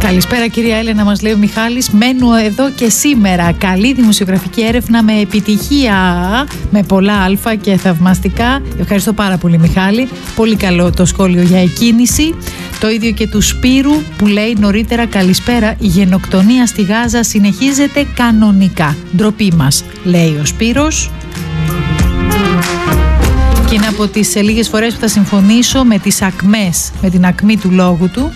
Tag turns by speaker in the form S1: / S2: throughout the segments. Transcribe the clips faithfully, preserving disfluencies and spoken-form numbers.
S1: Καλησπέρα κυρία Έλενα, μας λέει ο Μιχάλης. Μένω εδώ και σήμερα. Καλή δημοσιογραφική έρευνα με επιτυχία, με πολλά αλφα και θαυμαστικά. Ευχαριστώ πάρα πολύ Μιχάλη. Πολύ καλό το σχόλιο για εκκίνηση. Το ίδιο και του Σπύρου που λέει νωρίτερα καλησπέρα. Η γενοκτονία στη Γάζα συνεχίζεται κανονικά. Ντροπή μας, λέει ο Σπύρος. Και είναι από τις λίγες φορές που θα συμφωνήσω με τις ακμές, με την ακμή του λόγου του.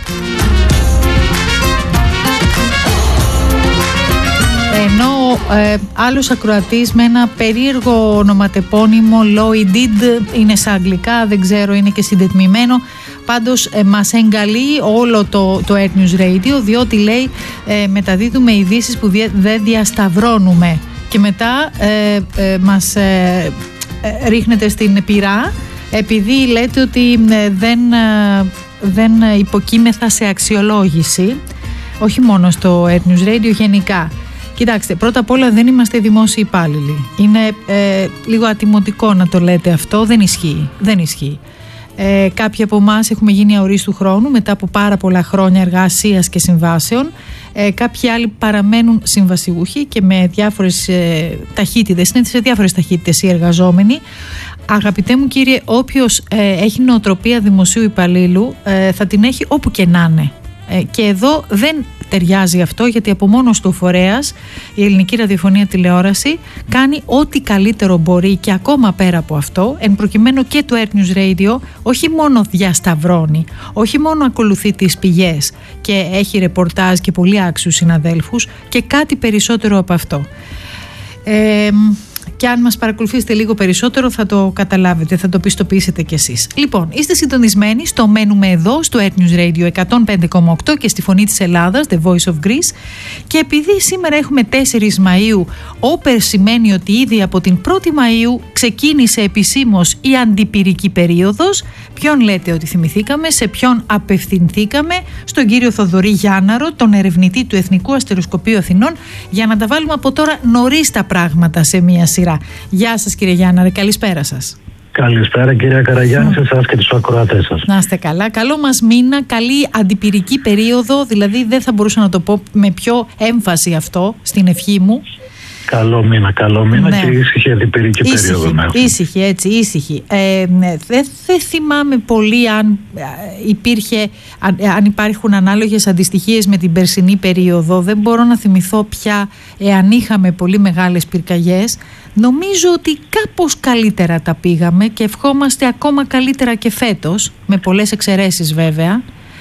S1: Ενώ ε, άλλος ακροατής με ένα περίεργο ονοματεπώνυμο Lloydid, είναι στα αγγλικά, δεν ξέρω, είναι και συντετμημένο. Πάντως ε, μας εγκαλεί όλο το, το Earth News Radio, διότι λέει ε, μεταδίδουμε ειδήσεις που δια, δεν διασταυρώνουμε. Και μετά ε, ε, μας ε, ε, ρίχνετε στην πυρά επειδή λέτε ότι ε, δεν, ε, δεν υποκείμεθα σε αξιολόγηση, όχι μόνο στο Earth News Radio, γενικά. Κοιτάξτε, πρώτα απ' όλα δεν είμαστε δημόσιοι υπάλληλοι. Είναι ε, λίγο ατιμωτικό να το λέτε αυτό. Δεν ισχύει. Δεν ισχύει. Ε, κάποιοι από εμάς έχουμε γίνει αορίστου χρόνου μετά από πάρα πολλά χρόνια εργασίας και συμβάσεων. Ε, κάποιοι άλλοι παραμένουν συμβασιούχοι και με διάφορες ε, ταχύτητες. Είναι σε διάφορες ταχύτητες οι εργαζόμενοι. Αγαπητέ μου κύριε, όποιος ε, έχει νοοτροπία δημοσίου υπαλλήλου ε, θα την έχει όπου και να είναι. Ε, και εδώ δεν ταιριάζει αυτό, γιατί από μόνος του ο φορέας, η Ελληνική Ραδιοφωνία Τηλεόραση, κάνει ό,τι καλύτερο μπορεί και ακόμα πέρα από αυτό, εν προκειμένου και το Earth News Radio, όχι μόνο διασταυρώνει, όχι μόνο ακολουθεί τις πηγές και έχει ρεπορτάζ και πολύ άξιους συναδέλφους, και κάτι περισσότερο από αυτό. Ε, Και αν μας παρακολουθήσετε λίγο περισσότερο θα το καταλάβετε, θα το πιστοποιήσετε κι εσείς. Λοιπόν, είστε συντονισμένοι στο Μένουμε Εδώ, στο Earth News Radio εκατόν πέντε κόμμα οκτώ και στη Φωνή της Ελλάδας, The Voice of Greece. Και επειδή σήμερα έχουμε τέσσερις Μαΐου, όπερ σημαίνει ότι ήδη από την πρώτη Μαΐου ξεκίνησε επισήμως η αντιπυρική περίοδος. Ποιον λέτε ότι θυμηθήκαμε, σε ποιον απευθυνθήκαμε? Στον κύριο Θοδωρή Γιάνναρο, τον ερευνητή του Εθνικού Αστεροσκοπείου Αθηνών, για να τα βάλουμε από τώρα νωρίς τα πράγματα σε μία σειρά. Γεια σας κύριε Γιάνναρε, καλησπέρα σας.
S2: Καλησπέρα κυρία Καραγιάννη, σε εσάς και τους ακροατές σας.
S1: Να είστε καλά, καλό μας μήνα, καλή αντιπυρική περίοδο, δηλαδή δεν θα μπορούσα να το πω με πιο έμφαση αυτό στην ευχή μου. Καλό μήνα, καλό μήνα, ναι. Και ήσυχη αντιπυρική ήσυχη, περίοδο. Ναι. Ήσυχη, έτσι, ήσυχη. Ε, δεν δε θυμάμαι πολύ αν, υπήρχε, αν, αν υπάρχουν ανάλογες αντιστοιχίες με την περσινή περίοδο. Δεν μπορώ να θυμηθώ πια εάν είχαμε πολύ μεγάλες πυρκαγιές. Νομίζω ότι κάπως καλύτερα τα πήγαμε και ευχόμαστε ακόμα καλύτερα και φέτος, με πολλές εξαιρέσεις βέβαια.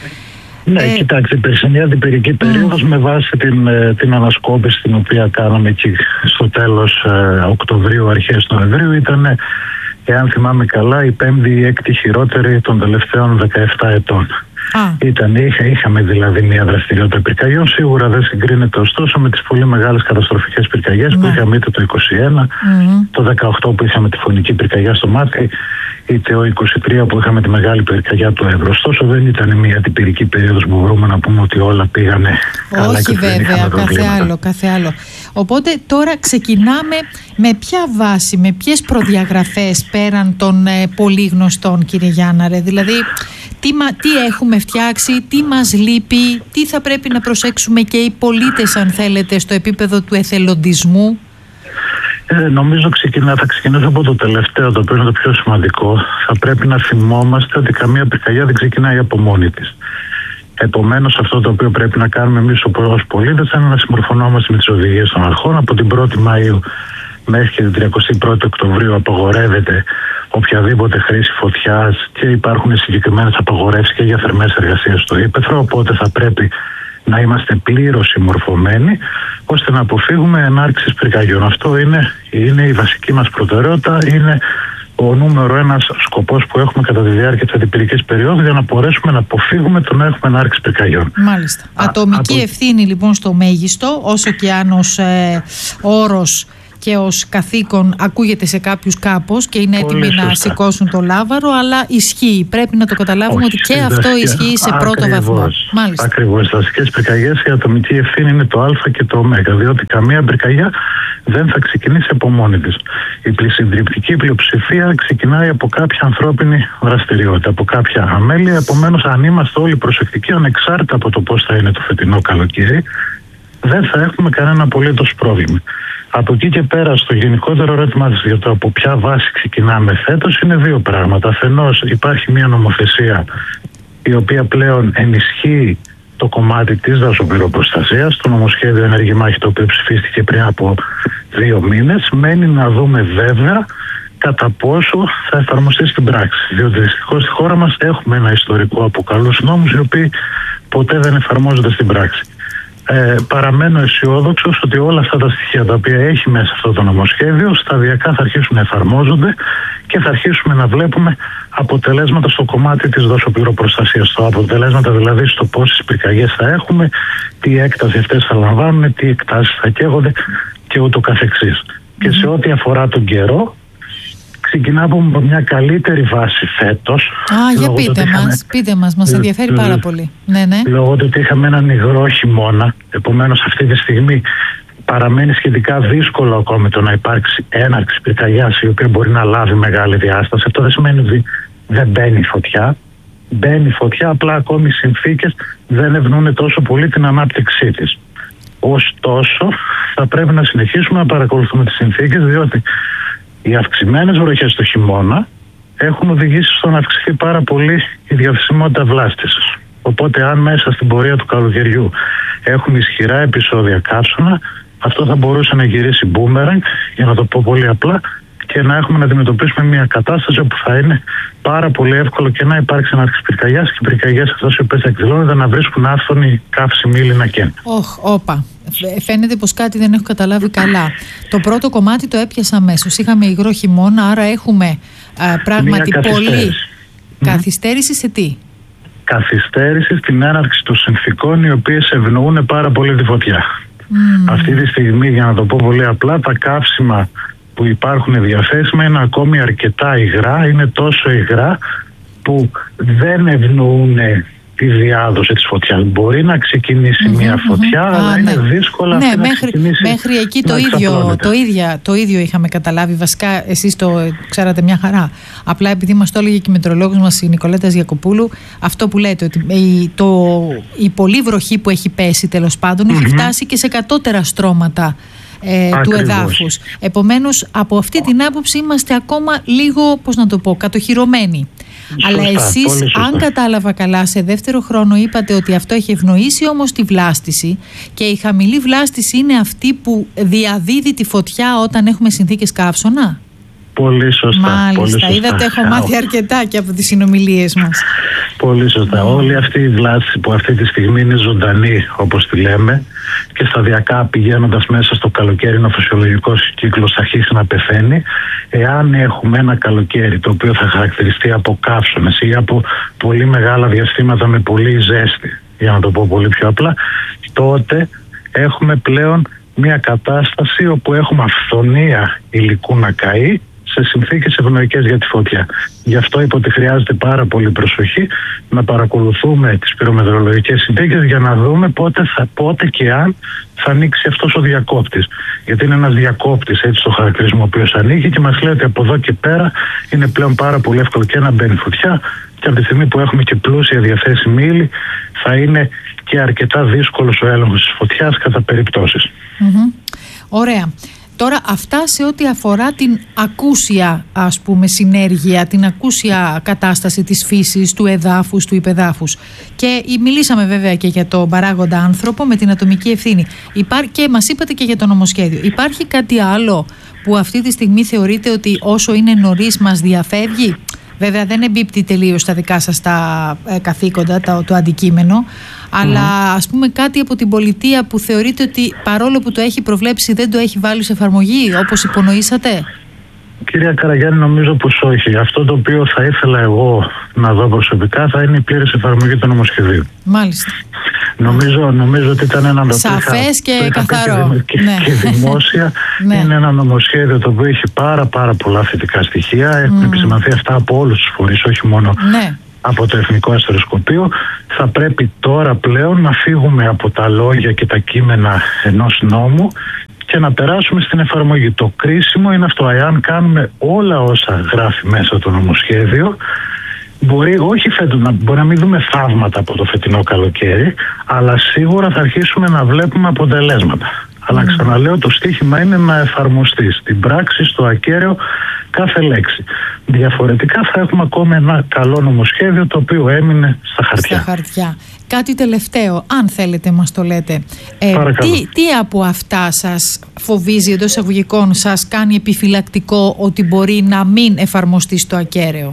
S2: Ναι, ε, κοιτάξτε, η περσινή αντιπυρική περίοδος, mm. με βάση την, την ανασκόπηση την οποία κάναμε εκεί στο τέλος ε, Οκτωβρίου, αρχές Νοεμβρίου, ήταν, εάν θυμάμαι καλά, η πέμπτη ή έκτη χειρότερη των τελευταίων δεκαεπτά ετών. Ah. Ήταν, είχα, είχαμε δηλαδή μια δραστηριότητα πυρκαγιών. Σίγουρα δεν συγκρίνεται ωστόσο με τις πολύ μεγάλες καταστροφικές πυρκαγιές mm. που είχαμε είτε το είκοσι ένα, mm. το δεκαοκτώ που είχαμε τη φωνική πυρκαγιά στο Μάτι, είτε ο είκοσι τρία που είχαμε τη μεγάλη πυρκαγιά του Εύρου. Ωστόσο δεν ήταν μια αντιπυρική περίοδος που μπορούμε να πούμε ότι όλα πήγανε καλά. Όχι, και βέβαια,
S1: κάθε άλλο, κάθε άλλο. Οπότε τώρα ξεκινάμε με ποια βάση, με ποιες προδιαγραφές πέραν των ε, πολύ γνωστών, κύριε Γιάνναρε? Δηλαδή τι, τι έχουμε φτιάξει, τι μας λείπει, τι θα πρέπει να προσέξουμε και οι πολίτες, αν θέλετε, στο επίπεδο του εθελοντισμού?
S2: Ε, νομίζω ξεκινά, θα ξεκινήσω από το τελευταίο, το οποίο είναι το πιο σημαντικό. Θα πρέπει να θυμόμαστε ότι καμία πυρκαγιά δεν ξεκινάει από μόνη της. Επομένως, αυτό το οποίο πρέπει να κάνουμε εμείς ως πολίτες είναι να συμμορφωνόμαστε με τις οδηγίες των αρχών. Από την πρώτη Μαΐου μέχρι και την τριακοστή πρώτη Οκτωβρίου απαγορεύεται οποιαδήποτε χρήση φωτιάς και υπάρχουν συγκεκριμένες απαγορεύσεις και για θερμές εργασίες στο ύπαιθρο. Οπότε θα πρέπει να είμαστε πλήρως συμμορφωμένοι ώστε να αποφύγουμε ενάρξεις πυρκαγιών. Αυτό είναι, είναι η βασική μας προτεραιότητα, είναι ο νούμερο ένας σκοπός που έχουμε κατά τη διάρκεια της αντιπυρικής περίοδου, για να μπορέσουμε να αποφύγουμε το να έχουμε ενάρξη πυρκαγιών.
S1: Μάλιστα. Α, Ατομική από... ευθύνη λοιπόν στο μέγιστο, όσο και αν ως ε, όρος και ως καθήκον ακούγεται σε κάποιους κάπως και είναι
S2: πολύ
S1: έτοιμοι
S2: σωστά.
S1: να σηκώσουν το λάβαρο, αλλά ισχύει. Πρέπει να το καταλάβουμε. Όχι, ότι και αυτό
S2: δασικές,
S1: ισχύει σε πρώτο
S2: ακριβώς,
S1: βαθμό. Μάλιστα.
S2: Ακριβώς. Στις δασικές πυρκαγιές η ατομική ευθύνη είναι το Α και το Ω, διότι καμία πυρκαγιά δεν θα ξεκινήσει από μόνη της. Η συντριπτική πλειοψηφία ξεκινάει από κάποια ανθρώπινη δραστηριότητα, από κάποια αμέλεια. Επομένως, αν είμαστε όλοι προσεκτικοί, ανεξάρτητα από το πώς θα είναι το φετινό καλοκαίρι, δεν θα έχουμε κανένα απολύτως πρόβλημα. Από εκεί και πέρα, στο γενικότερο ερώτημα της για το από ποια βάση ξεκινάμε φέτος, είναι δύο πράγματα. Αφενός, υπάρχει μια νομοθεσία η οποία πλέον ενισχύει το κομμάτι της δασοπυροπροστασίας, το νομοσχέδιο Ενεργή Μάχη, το οποίο ψηφίστηκε πριν από δύο μήνες. Μένει να δούμε βέβαια κατά πόσο θα εφαρμοστεί στην πράξη. Διότι δυστυχώς στη χώρα μας έχουμε ένα ιστορικό από καλούς νόμους οι οποίοι ποτέ δεν εφαρμόζονται στην πράξη. Ε, παραμένω αισιόδοξος ότι όλα αυτά τα στοιχεία τα οποία έχει μέσα αυτό το νομοσχέδιο σταδιακά θα αρχίσουν να εφαρμόζονται και θα αρχίσουμε να βλέπουμε αποτελέσματα στο κομμάτι της δασοπυροπροστασίας. Το αποτελέσματα δηλαδή στο πόσες πυρκαγιές θα έχουμε, τι έκταση αυτές θα λαμβάνουν, τι εκτάσεις θα καίγονται και ούτω καθεξής. Mm-hmm. Και σε ό,τι αφορά τον καιρό, ξεκινάμε από μια καλύτερη βάση φέτος.
S1: Α, για πείτε μας, είχαμε... πείτε μας, μας ενδιαφέρει πάρα πολύ. Ναι, ναι.
S2: Λόγω του ότι είχαμε έναν υγρό χειμώνα, επομένως αυτή τη στιγμή παραμένει σχετικά δύσκολο ακόμη το να υπάρξει έναρξη πυρκαγιάς η οποία μπορεί να λάβει μεγάλη διάσταση. Αυτό δεν σημαίνει ότι δεν μπαίνει φωτιά. Μπαίνει φωτιά, απλά ακόμη οι συνθήκες δεν ευνοούν τόσο πολύ την ανάπτυξή της. Ωστόσο, θα πρέπει να συνεχίσουμε να παρακολουθούμε τις συνθήκες, διότι οι αυξημένες βροχές το χειμώνα έχουν οδηγήσει στο να αυξηθεί πάρα πολύ η διαθεσιμότητα βλάστησης. Οπότε αν μέσα στην πορεία του καλοκαιριού έχουμε ισχυρά επεισόδια καύσωνα, αυτό θα μπορούσε να γυρίσει μπούμεραγκ, για να το πω πολύ απλά, και να έχουμε να αντιμετωπίσουμε μια κατάσταση όπου θα είναι πάρα πολύ εύκολο και να υπάρξει έναρξη πυρκαγιάς και οι πυρκαγιές αυτές οι οποίες εκδηλώνονται να βρίσκουν άφθονη καύση μήλινα κέντρα.
S1: Όχ, όπα. Φαίνεται πως κάτι δεν έχω καταλάβει καλά. Το πρώτο κομμάτι το έπιασα αμέσως. Είχαμε υγρό χειμώνα, άρα έχουμε α, πράγματι πολύ καθυστέρηση σε τι?
S2: Καθυστέρηση στην έναρξη των συνθηκών οι οποίες ευνοούν πάρα πολύ τη φωτιά. Mm. Αυτή τη στιγμή, για να το πω πολύ απλά, τα καύσιμα που υπάρχουν διαθέσιμα είναι ακόμη αρκετά υγρά, είναι τόσο υγρά που δεν ευνοούν τη διάδοση της φωτιάς. Μπορεί να ξεκινήσει mm-hmm, μια φωτιά, mm-hmm. αλλά Α, είναι ναι. δύσκολα
S1: ναι,
S2: αυτή
S1: μέχρι,
S2: να ξεκινήσει.
S1: Μέχρι εκεί το ίδιο, το, ίδιο, το ίδιο είχαμε καταλάβει. Βασικά εσείς το ξέρατε μια χαρά. Απλά επειδή μας το έλεγε και η μετρολόγος μας η Νικολέτα Γιακοπούλου, αυτό που λέτε, ότι η, το, η πολλή βροχή που έχει πέσει τέλος πάντων mm-hmm. έχει φτάσει και σε κατώτερα στρώματα Ε, του εδάφους. Επομένως, από αυτή την άποψη είμαστε ακόμα λίγο, πώς να το πω, κατοχυρωμένοι. Σωστά, αλλά εσείς, αν κατάλαβα καλά, σε δεύτερο χρόνο είπατε ότι αυτό έχει ευνοήσει όμως τη βλάστηση και η χαμηλή βλάστηση είναι αυτή που διαδίδει τη φωτιά όταν έχουμε συνθήκες καύσωνα.
S2: Πολύ σωστά.
S1: Μάλιστα,
S2: πολύ σωστά.
S1: Είδατε, έχω μάθει αρκετά και από τις συνομιλίες μας.
S2: Πολύ σωστά. Mm. Όλη αυτή η βλάστηση που αυτή τη στιγμή είναι ζωντανή, όπως τη λέμε, και σταδιακά πηγαίνοντας μέσα στο καλοκαίρι, ο φυσιολογικός κύκλος θα αρχίσει να πεθαίνει. Εάν έχουμε ένα καλοκαίρι το οποίο θα χαρακτηριστεί από καύσωνες ή από πολύ μεγάλα διαστήματα με πολύ ζέστη, για να το πω πολύ πιο απλά, τότε έχουμε πλέον μια κατάσταση όπου έχουμε αυθονία υλικού να καεί σε συνθήκες ευνοϊκές για τη φωτιά. Γι' αυτό είπα ότι χρειάζεται πάρα πολύ προσοχή να παρακολουθούμε τις πυρομετεωρολογικές συνθήκες για να δούμε πότε, θα, πότε και αν θα ανοίξει αυτός ο διακόπτης. Γιατί είναι ένας διακόπτης, έτσι το χαρακτηρισμό ο οποίος ανοίγει και μας λέει ότι από εδώ και πέρα είναι πλέον πάρα πολύ εύκολο και να μπαίνει φωτιά και από τη στιγμή που έχουμε και πλούσια διαθέσιμη ύλη θα είναι και αρκετά δύσκολος ο έλεγχος της φωτιάς κατά περιπτώσεις.
S1: Mm-hmm. Ωραία. Τώρα αυτά σε ό,τι αφορά την ακούσια, ας πούμε, συνέργεια, την ακούσια κατάσταση της φύσης, του εδάφους, του υπεδάφους. Και μιλήσαμε βέβαια και για τον παράγοντα άνθρωπο με την ατομική ευθύνη. Υπά... Και μας είπατε και για το νομοσχέδιο. Υπάρχει κάτι άλλο που αυτή τη στιγμή θεωρείτε ότι όσο είναι νωρίς μας διαφεύγει? Βέβαια δεν εμπίπτει τελείως στα δικά σας τα ε, καθήκοντα, το, το αντικείμενο, αλλά ας πούμε κάτι από την πολιτεία που θεωρείτε ότι παρόλο που το έχει προβλέψει δεν το έχει βάλει σε εφαρμογή όπως υπονοήσατε?
S2: Κυρία Καραγιάννη, νομίζω πως όχι. Αυτό το οποίο θα ήθελα εγώ να δω προσωπικά θα είναι η πλήρης εφαρμογή του νομοσχεδίου.
S1: Μάλιστα.
S2: Νομίζω, νομίζω ότι ήταν ένα
S1: σαφές και
S2: είχα,
S1: καθαρό.
S2: Και,
S1: ναι.
S2: και δημόσια.
S1: ναι.
S2: Είναι ένα νομοσχέδιο το οποίο έχει πάρα, πάρα πολλά θετικά στοιχεία. Έχουν mm. επισημανθεί αυτά από όλους τους φορείς, όχι μόνο
S1: ναι.
S2: από το Εθνικό Αστεροσκοπείο. Θα πρέπει τώρα πλέον να φύγουμε από τα λόγια και τα κείμενα ενός νόμου και να περάσουμε στην εφαρμογή. Το κρίσιμο είναι αυτό, εάν κάνουμε όλα όσα γράφει μέσα το νομοσχέδιο, μπορεί, όχι φέτος, να, μπορεί να μην δούμε θαύματα από το φετινό καλοκαίρι, αλλά σίγουρα θα αρχίσουμε να βλέπουμε αποτελέσματα. Mm. Αλλά ξαναλέω, το στίχημα είναι να εφαρμοστεί στην πράξη, στο ακέραιο, κάθε λέξη. Διαφορετικά θα έχουμε ακόμα ένα καλό νομοσχέδιο το οποίο έμεινε στα χαρτιά.
S1: Στα χαρτιά. Κάτι τελευταίο, αν θέλετε μας το λέτε. Ε, τι, τι από αυτά σας φοβίζει, εντός εισαγωγικών, σας κάνει επιφυλακτικό ότι μπορεί να μην εφαρμοστεί στο ακέραιο?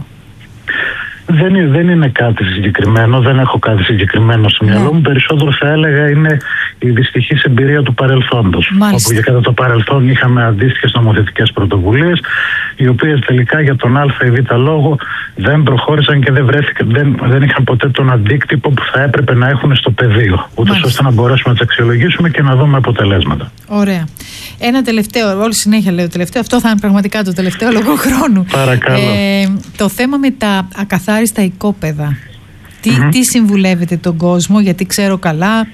S2: Δεν είναι, δεν είναι κάτι συγκεκριμένο, δεν έχω κάτι συγκεκριμένο στο μυαλό μου. Περισσότερο θα έλεγα είναι η δυστυχής εμπειρία του παρελθόντος.
S1: Μάλιστα.
S2: Όπου κατά το παρελθόν είχαμε αντίστοιχες νομοθετικές πρωτοβουλίες, οι οποίες τελικά για τον Α ή Β λόγο δεν προχώρησαν και δεν, βρέθηκαν, δεν, δεν είχαν ποτέ τον αντίκτυπο που θα έπρεπε να έχουν στο πεδίο. Ούτως ώστε να μπορέσουμε να τις αξιολογήσουμε και να δούμε αποτελέσματα.
S1: Ωραία. Ένα τελευταίο, όλη συνέχεια λέω τελευταίο, αυτό θα είναι πραγματικά το τελευταίο λόγω χρόνου.
S2: Παρακαλώ. Ε,
S1: το θέμα με τα ακαθάριστα οικόπεδα. Τι,
S2: mm-hmm.
S1: τι συμβουλεύετε τον κόσμο, γιατί ξέρω καλά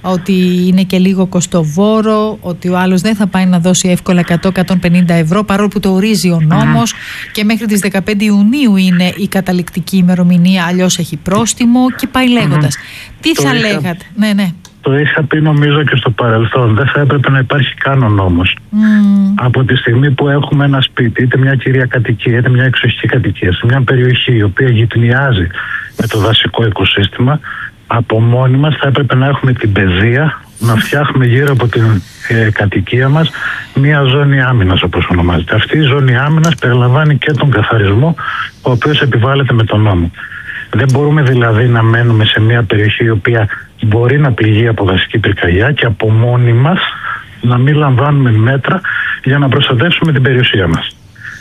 S1: ότι είναι και λίγο κοστοβόρο, ότι ο άλλος δεν θα πάει να δώσει εύκολα εκατό με εκατόν πενήντα ευρώ, παρόλο που το ορίζει ο νόμος mm-hmm. και μέχρι τις δεκαπέντε Ιουνίου είναι η καταληκτική ημερομηνία, αλλιώς έχει πρόστιμο και πάει λέγοντας. Mm-hmm. Τι το θα είχα... λέγατε? Ναι, ναι.
S2: Το είχα πει νομίζω και στο παρελθόν. Δεν θα έπρεπε να υπάρχει καν ο νόμος. Mm. Από τη στιγμή που έχουμε ένα σπίτι, είτε μια κυρία κατοικία, είτε μια εξοχική κατοικία, σε μια περιοχή η οποία γειτονιάζει με το δασικό οικοσύστημα, από μόνοι μας θα έπρεπε να έχουμε την παιδεία, να φτιάχνουμε γύρω από την ε, κατοικία μας μια ζώνη άμυνας, όπως ονομάζεται. Αυτή η ζώνη άμυνας περιλαμβάνει και τον καθαρισμό, ο οποίος επιβάλλεται με τον νόμο. Δεν μπορούμε δηλαδή να μένουμε σε μια περιοχή η οποία μπορεί να πληγεί από δασική πυρκαγιά και από μόνοι μας να μην λαμβάνουμε μέτρα για να προστατεύσουμε την περιουσία μας.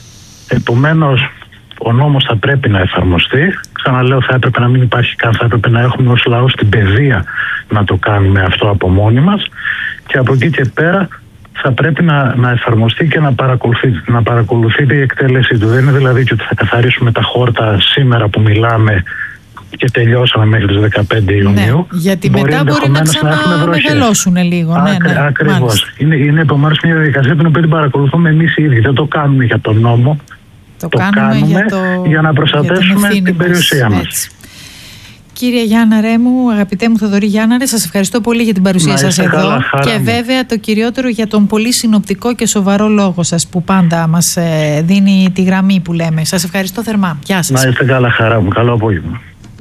S2: Επομένως, ο νόμος θα πρέπει να εφαρμοστεί. Ξαναλέω, θα έπρεπε να μην υπάρχει καν, θα έπρεπε να έχουμε ως λαός την παιδεία να το κάνουμε αυτό από μόνοι μας και από εκεί και πέρα θα πρέπει να, να εφαρμοστεί και να παρακολουθεί, να παρακολουθείται η εκτέλεσή του. Δεν είναι δηλαδή και ότι θα καθαρίσουμε τα χόρτα σήμερα που μιλάμε και τελειώσαμε μέχρι τις δεκαπέντε Ιουνίου.
S1: Ναι, γιατί μπορεί μετά μπορεί να ξαναμεγαλώσουν λίγο.
S2: Άκρι, ναι, ναι, ακριβώς. Είναι, είναι επομένως μια διαδικασία την οποία την παρακολουθούμε εμείς οι ίδιοι. Δεν το κάνουμε για τον νόμο.
S1: Το, το κάνουμε, κάνουμε για, το,
S2: για να προστατεύσουμε
S1: την,
S2: την περιουσία μας.
S1: Έτσι. Κύριε Γιάνναρέ μου, αγαπητέ μου Θοδωρή Γιάνναρε, σας ευχαριστώ πολύ για την παρουσία σας εδώ
S2: καλά,
S1: και βέβαια το κυριότερο για τον πολύ συνοπτικό και σοβαρό λόγο σας που πάντα μας ε, δίνει τη γραμμή που λέμε. Σας ευχαριστώ θερμά. Γεια σας.
S2: Να είστε καλά, χαρά μου. Καλό απόγευμα.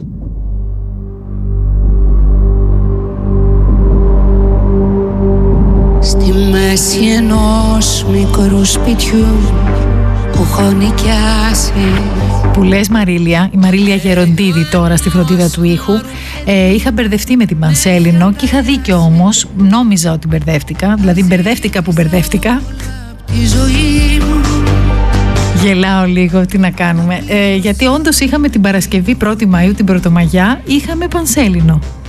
S3: Στη μέση ενός μικρού σπιτιού που έχω νοικιάσει.
S1: Που λες Μαρίλια, η Μαρίλια Γεροντίδη τώρα στη φροντίδα του ήχου, ε, είχα μπερδευτεί με την Πανσέλινο και είχα δίκιο όμως, νόμιζα ότι μπερδεύτηκα, δηλαδή μπερδεύτηκα που μπερδεύτηκα.
S3: Τη ζωή μου.
S1: Γελάω λίγο, τι να κάνουμε, ε, γιατί όντως είχαμε την Παρασκευή πρώτη Μαΐου, την Πρωτομαγιά, είχαμε Πανσέλινο.